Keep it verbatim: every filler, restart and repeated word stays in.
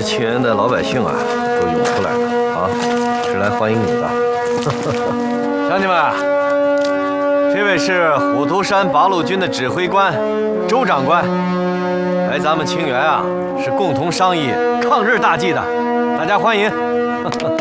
清源的老百姓啊，都涌出来了啊，是来欢迎你的。乡亲们，这位是虎头山八路军的指挥官周长官，来咱们清源啊，是共同商议抗日大计的，大家欢迎。